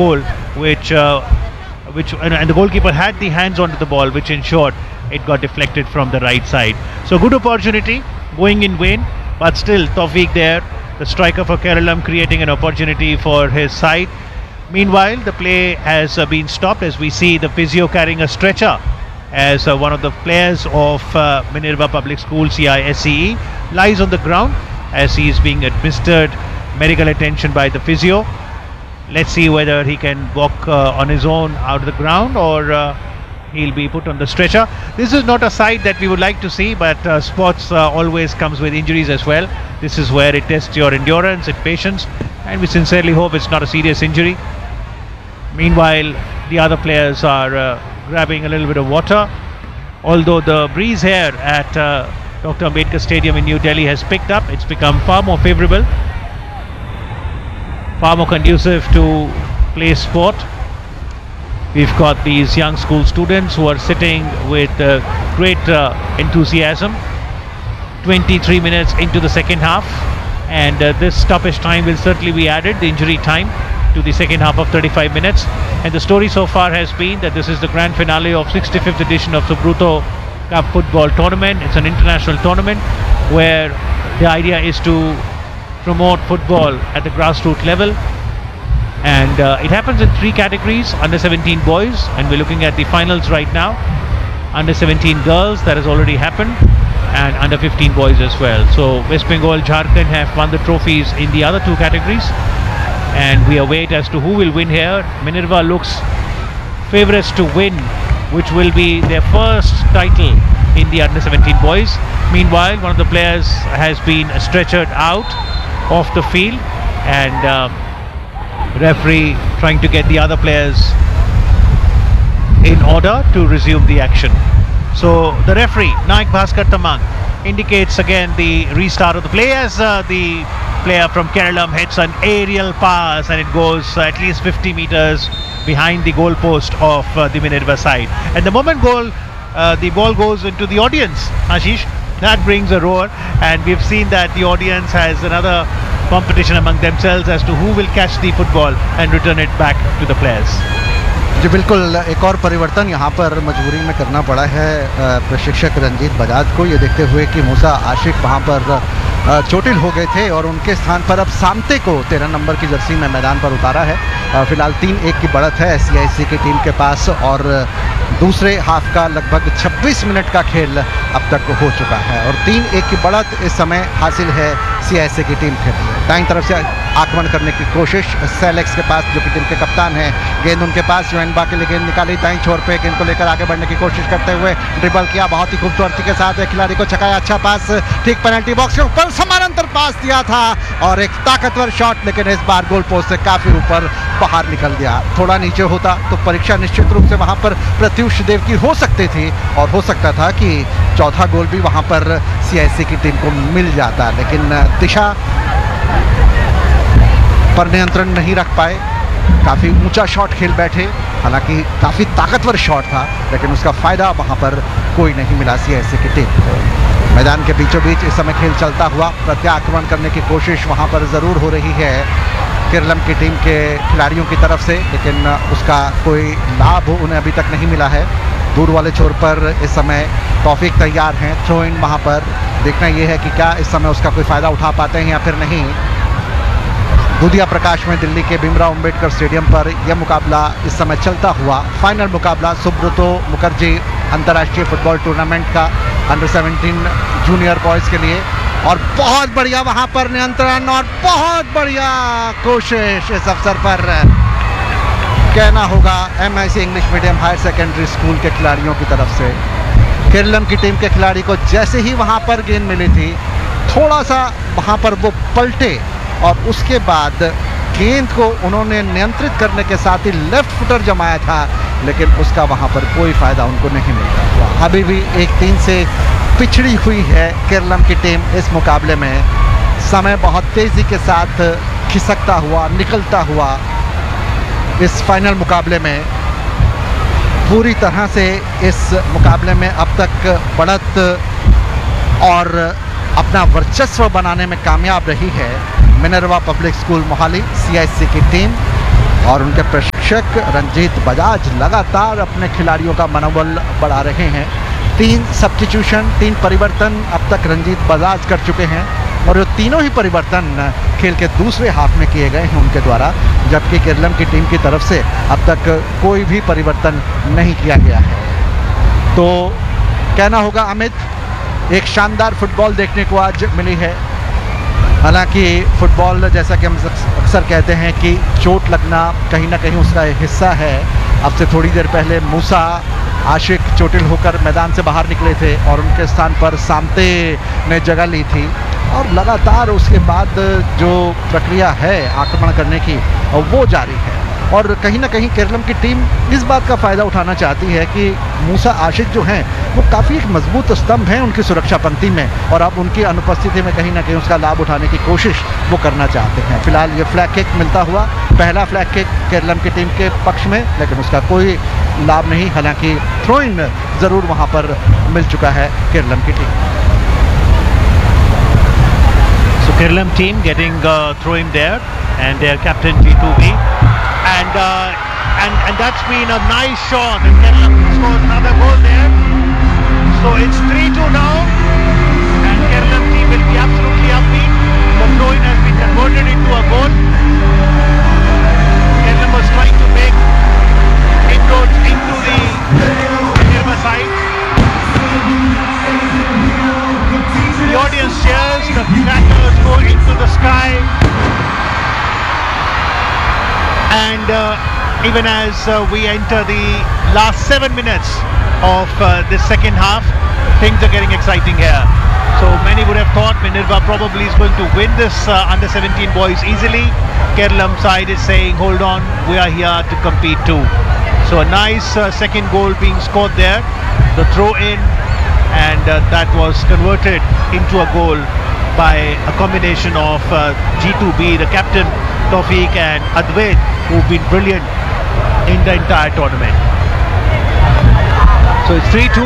goal, which and the goalkeeper had the hands onto the ball, which ensured it got deflected from the right side. So good opportunity, going in vain, but still Tawfiq there, the striker for Keralam, creating an opportunity for his side. Meanwhile, the play has been stopped as we see the physio carrying a stretcher as one of the players of Minerva Public School CISCE lies on the ground as he is being administered medical attention by the physio. Let's see whether he can walk on his own out of the ground or he'll be put on the stretcher. This is not a sight that we would like to see, but sports always comes with injuries as well. This is where it tests your endurance and patience, and we sincerely hope it's not a serious injury. Meanwhile, the other players are grabbing a little bit of water, although the breeze here at Dr. Ambedkar Stadium in New Delhi has picked up. It's become far more favourable, far more conducive to play sport. We've got these young school students who are sitting with great enthusiasm. 23 minutes into the second half, and this stoppage time will certainly be added, the injury time, to the second half of 35 minutes. And the story so far has been that this is the grand finale of 65th edition of the Subruto Cup football tournament. It's an international tournament where the idea is to promote football at the grassroots level, and it happens in 3 categories: under 17 boys, and we're looking at the finals right now; under 17 girls, that has already happened; and under 15 boys as well. So West Bengal, Jharkhand have won the trophies in the other 2 categories, and we await as to who will win here. Minerva looks favourites to win, which will be their first title in the under 17 boys. Meanwhile, one of the players has been stretchered out of the field, and referee trying to get the other players in order to resume the action. So the referee, Naik Bhaskar Tamang, indicates again the restart of the play as the player from Keralam hits an aerial pass, and it goes at least 50 meters behind the goal post of the Minerva side. And the moment the ball goes into the audience, Ashish, that brings a roar, and we've seen that the audience has another competition among themselves as to who will catch the football and return it back to the players. जी बिल्कुल, एक और परिवर्तन यहाँ पर मजबूरी में करना पड़ा है प्रशिक्षक रंजीत बजाज को, ये देखते हुए कि मूसा आशिक वहाँ पर चोटिल हो गए थे और उनके स्थान पर अब सामते को 13 नंबर की जर्सी में मैदान पर उतारा है। फिलहाल 3-1 की बढ़त है CISC की टीम के पास, और दूसरे हाफ का लगभग 26 मिनट का खेल अब तक हो चुका है, और 3-1 की बढ़त इस समय हासिल है CISC की टीम के लिए। दाईं तरफ से आक्रमण करने की कोशिश सेलेक्स के पास, जो कि टीम के कप्तान हैं। गेंद उनके पास, जोइनबा के लिए गेंद निकाली दाईं छोर पे, गेंद को लेकर आगे बढ़ने की कोशिश करते हुए ड्रिबल किया, बहुत ही खूबसूरती के साथ एक खिलाड़ी को छकाया, अच्छा पास ठीक पेनल्टी बॉक्स के ऊपर समानांतर पास दिया था, और एक ताकतवर शॉट, लेकिन इस बार गोल पोस्ट से काफी ऊपर बाहर निकल गया। थोड़ा नीचे होता तो परीक्षा निश्चित रूप से वहां पर प्रत्युष देव की हो सकती थी, और हो सकता था कि चौथा गोल भी वहां पर CISC की टीम को मिल जाता, लेकिन दिशा पर नियंत्रण नहीं रख पाए। काफ़ी ऊंचा शॉट खेल बैठे, हालांकि काफ़ी ताकतवर शॉट था, लेकिन उसका फ़ायदा वहां पर कोई नहीं मिला CISC की टीम को। मैदान के बीचों बीच इस समय खेल चलता हुआ, प्रत्याक्रमण करने की कोशिश वहां पर ज़रूर हो रही है केरलम की टीम के खिलाड़ियों की तरफ से, लेकिन उसका कोई लाभ उन्हें अभी तक नहीं मिला है। दूर वाले छोर पर इस समय तौफीक तैयार हैं, थ्रो इन वहाँ पर। देखना यह है कि क्या इस समय उसका कोई फ़ायदा उठा पाते हैं या फिर नहीं। दुधिया प्रकाश में दिल्ली के भीमराव अंबेडकर स्टेडियम पर यह मुकाबला इस समय चलता हुआ फाइनल मुकाबला सुब्रतो मुखर्जी अंतर्राष्ट्रीय फुटबॉल टूर्नामेंट का अंडर 17 जूनियर बॉयज़ के लिए, और बहुत बढ़िया वहां पर नियंत्रण और बहुत बढ़िया कोशिश इस अवसर पर कहना होगा MIC English medium higher secondary school के खिलाड़ियों की तरफ से। केरलम की टीम के खिलाड़ी को जैसे ही वहां पर गेंद मिली थी, थोड़ा सा वहां पर वो पलटे, और उसके बाद गेंद को उन्होंने नियंत्रित करने के साथ ही लेफ्ट फुटर जमाया था, लेकिन उसका वहां पर कोई फ़ायदा उनको नहीं मिलता। अभी भी 1-3 से पिछड़ी हुई है केरलम की टीम इस मुकाबले में। समय बहुत तेज़ी के साथ खिसकता हुआ, निकलता हुआ इस फाइनल मुकाबले में पूरी तरह से इस मुकाबले में अब तक बढ़त और अपना वर्चस्व बनाने में कामयाब रही है Minerva public school Mohali CISC की टीम और उनके प्रशिक्षक रंजीत बजाज लगातार अपने खिलाड़ियों का मनोबल बढ़ा रहे हैं। 3 सब्स्टिट्यूशन, 3 परिवर्तन अब तक रंजीत बजाज कर चुके हैं और ये तीनों ही परिवर्तन खेल के दूसरे हाफ में किए गए हैं उनके द्वारा, जबकि केरलम की टीम की तरफ से अब तक कोई भी परिवर्तन नहीं किया गया है। तो कहना होगा अमित, एक शानदार फुटबॉल देखने को आज मिली है। हालांकि फुटबॉल, जैसा कि हम अक्सर कहते हैं कि चोट लगना कहीं ना कहीं उसका एक हिस्सा है। अब से थोड़ी देर पहले मूसा आशिक चोटिल होकर मैदान से बाहर निकले थे और उनके स्थान पर सामते ने जगह ली थी, और लगातार उसके बाद जो प्रक्रिया है आक्रमण करने की वो जारी है। और कहीं ना कहीं केरलम की टीम इस बात का फ़ायदा उठाना चाहती है कि मूसा आशिक जो हैं वो काफ़ी एक मजबूत स्तंभ हैं उनकी सुरक्षा पंक्ति में, और अब उनकी अनुपस्थिति में कहीं ना कहीं उसका लाभ उठाने की कोशिश वो करना चाहते हैं। फिलहाल ये फ्लैग किक मिलता हुआ, पहला फ्लैग किक केरलम की टीम के पक्ष में, लेकिन उसका कोई लाभ नहीं। हालांकि थ्रो इन ज़रूर वहाँ पर मिल चुका है केरलम की team. So Kerala team getting throw in there, and their captain G2B, and that's been a nice shot, and Kerala scores another goal there. So it's 3-2 now, and Kerala team will be absolutely upbeat. The throw in has been converted into a goal. Kerala was trying to make inroads into the Nirma side. The audience cheers, the crackers go into the sky, and even as we enter the last 7 minutes of this second half, things are getting exciting here. So many would have thought Minerva probably is going to win this under 17 boys easily. Kerala side is saying, hold on, we are here to compete too. So a nice second goal being scored there, the throw in, and that was converted into a goal by a combination of G2B, the captain Tawfiq, and Advait, who've been brilliant in the entire tournament. So it's 3-2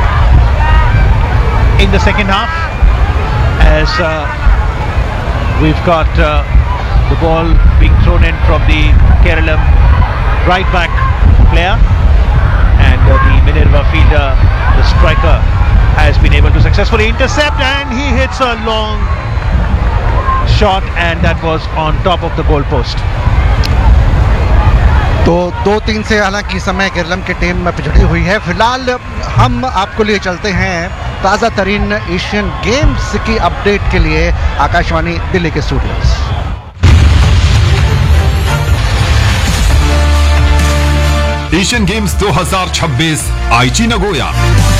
in the second half, as we've got the ball being thrown in from the Kerala right back player, and the Minerva fielder, the striker, has been able to successfully intercept, and he hits a long shot, and that was on top of the goal post. तो 2-3 से हालांकि समय केरलम की team पिछड़ी हुई है। फिलहाल हम आपको लिए चलते हैं ताज़ा तरीन एशियन गेम्स की अपडेट के लिए आकाशवाणी दिल्ली के स्टूडियोज। एशियन गेम्स 2026 आईची Nagoya.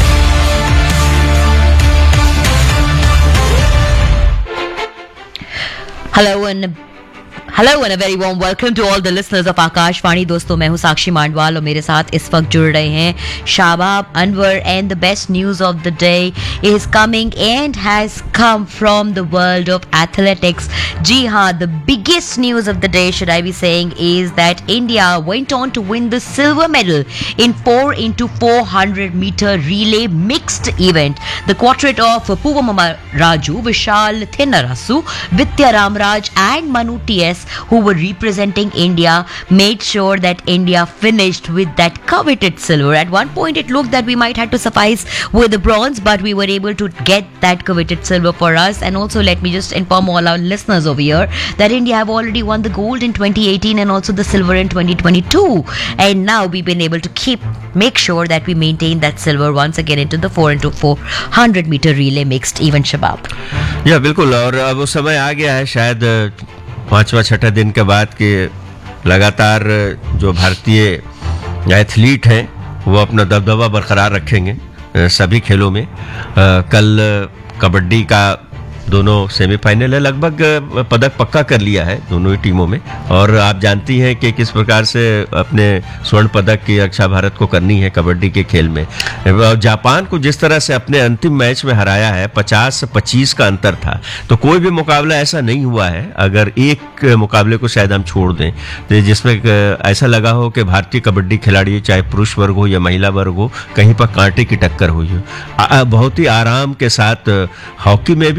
Hello and a very warm welcome to all the listeners of Akashvani. दोस्तों, मैं हूं साक्षी मांडवाल और मेरे साथ इस वक्त जुड़ रहे हैं शाबाब Anwar, and the best news of the day is coming and has come from the world of athletics. जी हाँ, the biggest news of the day, should I be saying, is that India went on to win the silver medal in 4x400 meter relay mixed event. The quartet of Puvamama Raju, Vishal Thinarasu, Vidya Ramraj and Manu TS, who were representing India, made sure that India finished with that coveted silver. At one point it looked that we might have to suffice with the bronze, but we were able to get that coveted silver for us. And also let me just inform all our listeners over here that India have already won the gold in 2018 and also the silver in 2022, and now we've been able to make sure that we maintain that silver once again into the 4x400 meter relay mixed event, Shabab. या बिल्कुल, और अब वो समय आ गया है शायद 5वां-6वां दिन के बाद कि लगातार जो भारतीय एथलीट हैं वो अपना दबदबा बरकरार रखेंगे सभी खेलों में। कल कबड्डी का दोनों सेमीफाइनल है, लगभग पदक पक्का कर लिया है दोनों ही टीमों में, और आप जानती हैं कि किस प्रकार से अपने स्वर्ण पदक की रक्षा भारत को करनी है कबड्डी के खेल में। जापान को जिस तरह से अपने अंतिम मैच में हराया है, 50-25 का अंतर था, तो कोई भी मुकाबला ऐसा नहीं हुआ है, अगर एक मुकाबले को शायद हम छोड़ दें, तो जिसमें ऐसा लगा हो कि भारतीय कबड्डी खिलाड़ी चाहे पुरुष वर्ग हो या महिला वर्ग हो, कहीं पर कांटे की टक्कर हुई हो। बहुत ही आराम के साथ हॉकी में भी और कबड्डी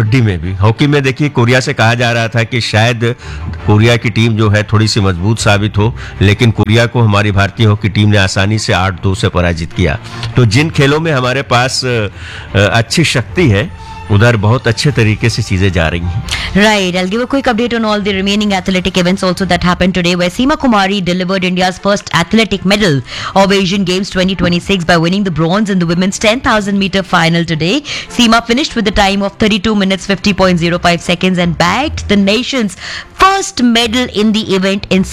कबड्डी में भी। हॉकी में देखिए कोरिया से कहा जा रहा था कि शायद कोरिया की टीम जो है थोड़ी सी मजबूत साबित हो, लेकिन कोरिया को हमारी भारतीय हॉकी टीम ने आसानी से 8-2 से पराजित किया। तो जिन खेलों में हमारे पास अच्छी शक्ति है उधर बहुत अच्छे तरीके से चीजें जा रही हैं। Right, I'll give a quick update on all the remaining athletic events also that happened today, where Seema Kumari delivered India's first athletic medal of Asian Games 2026 by winning the bronze in the women's 10,000 meter final today. Seema finished with a time of 32 minutes 50.05 seconds and bagged the nation's first medal in the event in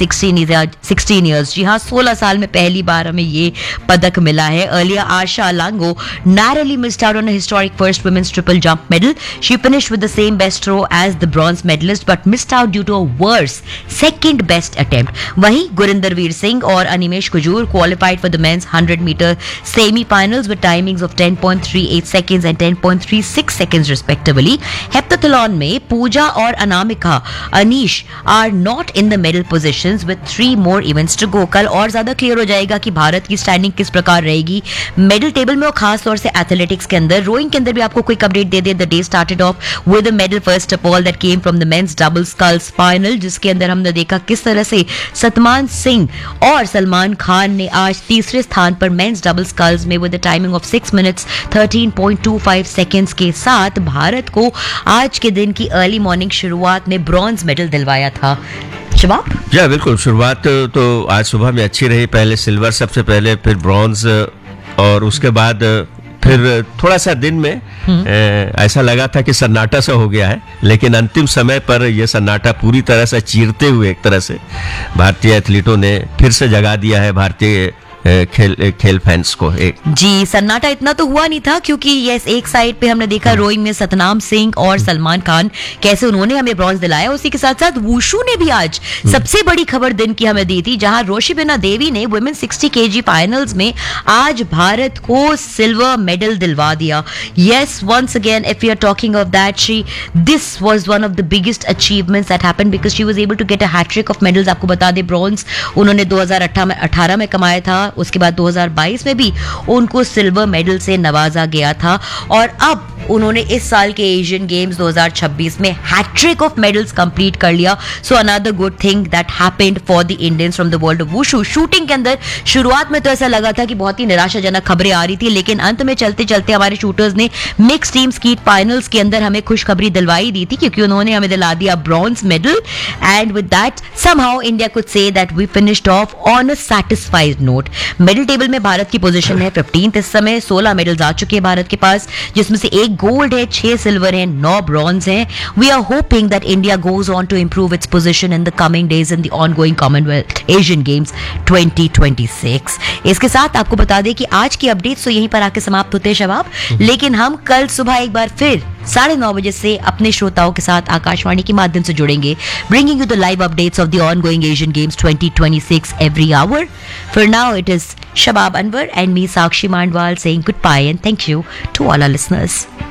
16 years. जी हाँ, 16 साल में पहली बार हमें ये पदक मिला है. Earlier, Asha Alango narrowly missed out on a historic first women's triple jump medal. She finished with the same best throw as the bronze medalist but missed out due to a worse second best attempt. वहीं गुरिंदर वीर सिंह और Animesh Kujur qualified for the men's 100 meter semi-finals with timings of 10.38 seconds and 10.36 seconds respectively. Heptathlon में पूजा और Anamika Anish are not in the medal positions with 3 more events to go. कल और ज्यादा clear हो जाएगा कि भारत की स्टैंडिंग किस प्रकार रहेगी मेडल टेबल में और खास तौर से एथलेटिक्स के अंदर. रोइंग के अंदर भी आपको quick update they they. The day started off with a medal first of all that came from the men's double sculls final, जिसके अंदर हमने देखा किस तरह से सतमान सिंह और सलमान खान ने आज तीसरे स्थान पर men's double sculls में with a timing of 6 minutes 13.25 seconds के साथ भारत को आज के दिन की अर्ली मॉर्निंग शुरुआत में ब्रॉन्ज मेडल दिलवाया था. जवाब या बिल्कुल, शुरुआत तो आज सुबह में अच्छी रही. पहले सिल्वर सबसे पहले, फिर ब्रॉन्ज और उसके बाद फिर थोड़ा सा दिन में ऐसा लगा था कि सन्नाटा सा हो गया है, लेकिन अंतिम समय पर यह सन्नाटा पूरी तरह से चीरते हुए एक तरह से भारतीय एथलीटों ने फिर से जगा दिया है भारतीय खेल फैंस को. एक जी सन्नाटा इतना तो हुआ नहीं था क्योंकि यस एक साइड पे हमने देखा रोइंग में सतनाम सिंह और सलमान खान कैसे उन्होंने हमें ब्रॉन्ज दिलाया. उसी के साथ साथ वुशु ने भी आज सबसे बड़ी खबर दिन की हमें दी थी, जहां रोशिबिना देवी ने वुमेन 60 kg फाइनल्स में आज भारत को सिल्वर मेडल दिलवा दिया. Yes once again if you are talking of that, she this was one of the biggest achievements that happened because she was able to get a hat trick of medals. आपको बता दें bronze उन्होंने 2018 में कमाया था, उसके बाद 2022 में भी उनको सिल्वर मेडल से नवाजा गया था और अब उन्होंने इस साल के एशियन गेम्स 2026 में हैट्रिक ऑफ मेडल्स कंप्लीट कर लिया. So another good thing that happened for the Indians from the world of wushu. Shooting के अंदर शुरुआत में तो ऐसा लगा था कि बहुत ही निराशाजनक खबरें आ रही थी, लेकिन अंत में चलते चलते हमारे शूटर्स ने मिक्स टीम स्कीट फाइनल्स के अंदर हमें खुशखबरी दिलवाई दी थी क्योंकि उन्होंने हमें दिला दिया bronze medal. And with that somehow India could say that we finished of on a satisfied note. Medal table में भारत की पोजीशन है 15th इस समय. 16 मेडल्स आ चुके हैं भारत के पास, जिसमें से 1 गोल्ड है, 6 सिल्वर है, 9 ब्रॉन्ज है. We are hoping that India goes on to improve its position in the coming days in the ongoing Commonwealth Asian games 2026. इसके साथ आपको बता दें कि आज की अपडेट्स तो यहीं पर आके समाप्त होते हैं शबाब, लेकिन हम कल सुबह एक बार फिर 9:30 बजे से अपने श्रोताओं के साथ आकाशवाणी के माध्यम से जुड़ेंगे, bringing you the live updates of the ongoing Asian games 2026 every hour. For now, it is Shabab Anwar and me, Sakshi Mandwal, saying goodbye and thank you to all our listeners.